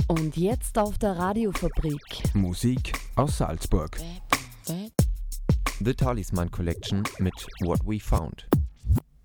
Und jetzt auf der Radiofabrik. Musik aus Salzburg. The Talisman Collection mit What We Found.